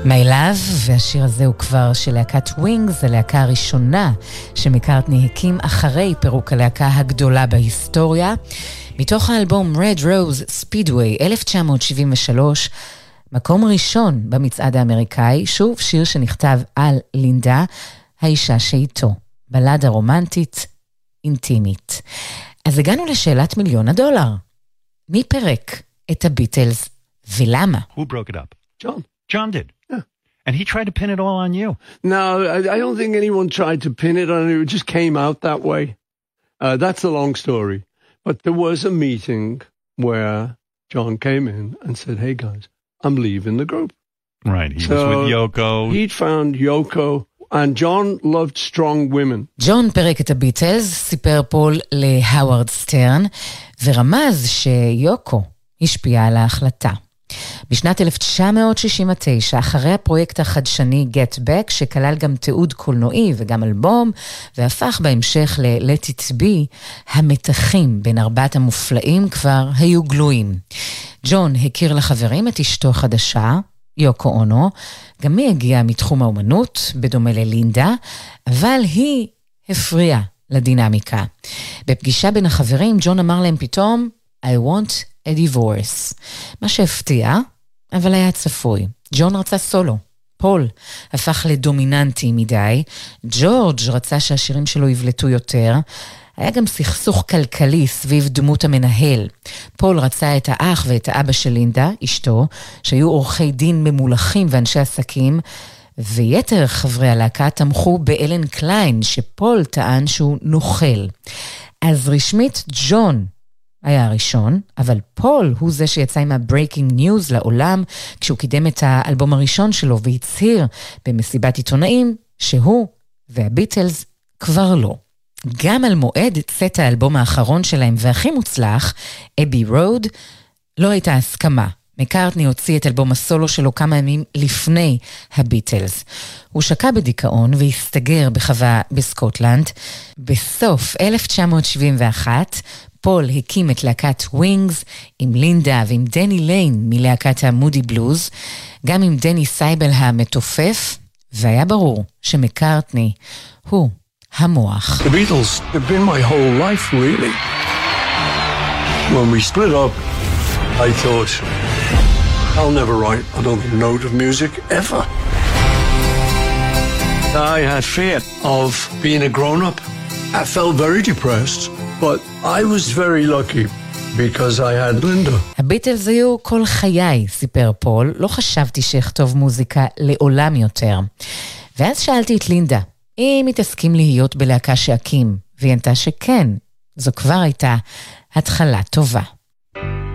My Love, והשיר הזה הוא כבר של להקת ווינגס, הלהקה הראשונה שמקארטני הקים אחרי פירוק הלהקה הגדולה בהיסטוריה. מתוך האלבום Red Rose Speedway 1973, מקום ראשון במצעד האמריקאי, שוב שיר שנכתב על לינדה, האישה שאיתו, בלדה רומנטית, אינטימית. אז הגענו לשאלת $1,000,000. מי פירק את הביטלס ולמה? Who broke it up? John. John did. Yeah. And he tried to pin it all on you. No, I don't think anyone tried to pin it on you. It just came out that way. That's a long story. But there was a meeting where John came in and said, hey guys, I'm leaving the group. Right, he was with Yoko. He'd found Yoko, and John loved strong women. ג'ון פירק את הביטלס, סיפר פול להווארד סטרן, ורמז שיוקו השפיעה על ההחלטה. בשנת 1969, אחרי הפרויקט החדשני Get Back, שכלל גם תיעוד קולנועי וגם אלבום, והפך בהמשך ל-Let It Be, המתחים בין ארבעת המופלאים כבר היו גלויים. ג'ון הכיר לחברים את אשתו החדשה, יוקו אונו, גם היא הגיעה מתחום האומנות, בדומה ללינדה, אבל היא הפריעה לדינמיקה. בפגישה בין החברים, ג'ון אמר להם פתאום, I want a divorce. מה שהפתיע, אבל היה צפוי. ג'ון רצה סולו. פול הפך לדומיננטי מדי. ג'ורג' רצה שהשירים שלו יבלטו יותר. היה גם סכסוך כלכלי סביב דמות המנהל. פול רצה את האח ואת האבא של לינדה, אשתו, שהיו עורכי דין ממולכים ואנשי עסקים, ויתר חברי הלהקה תמכו באלן קליין, שפול טען שהוא נוכל. אז רשמית ג'ון היה הראשון, אבל פול הוא זה שיצא עם ה-Breaking News לעולם, כשהוא קידם את האלבום הראשון שלו והצהיר במסיבת עיתונאים שהוא והביטלס כבר לא. גם על מועד צאת האלבום האחרון שלהם והכי מוצלח, אבי רוד, לא הייתה הסכמה. מקארטני הוציא את אלבום הסולו שלו כמה ימים לפני הביטלס. הוא שקע בדיכאון והסתגר בחווה בסקוטלנד. בסוף 1971, פול הקים את להקת ווינגס עם לינדה ועם דני ליין מלהקת המודי בלוז, גם עם דני סייבל המתופף, והיה ברור שמקארטני הוא המוח. The Beatles have been my whole life, really. When we split up, I thought, I'll never write another note of music ever. I had fear of being a grown-up. I felt very depressed, but I was very lucky because I had Linda. הביטלס היו כל חיי, סיפר פול, לא חשבתי שאכתוב מוזיקה לעולם יותר. ואז שאלתי את לינדה, אם היא תסכים להיות בלהקה שהקים, והיא ענתה שכן, זו כבר הייתה התחלה טובה.